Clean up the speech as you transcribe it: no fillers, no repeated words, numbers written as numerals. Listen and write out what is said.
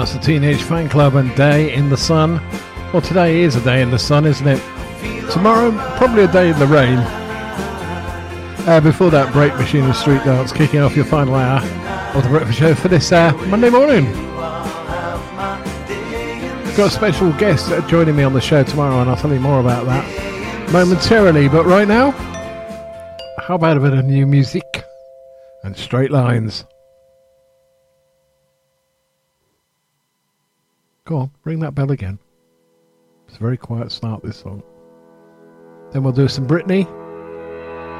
That's the Teenage Fan Club and Day in the Sun. Well, today is a day in the sun, isn't it? Tomorrow, probably a day in the rain. Before that, Break Machine and Street Dance, kicking off your final hour of the breakfast show for this Monday morning. Got a special guest joining me on the show tomorrow, and I'll tell you more about that momentarily. But right now, how about a bit of new music and Straight Lines? Go on, ring that bell again. It's a very quiet start, this song. Then we'll do some Britney.